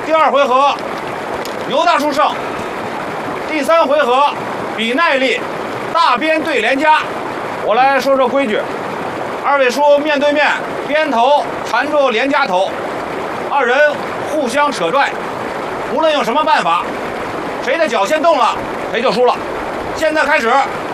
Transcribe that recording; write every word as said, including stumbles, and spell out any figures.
第二回合牛大叔胜。第三回合比耐力，大鞭对连家。我来说说规矩，二位叔面对面，鞭头缠住连家头，二人互相扯拽，无论用什么办法，谁的脚先动了，谁就输了。现在开始。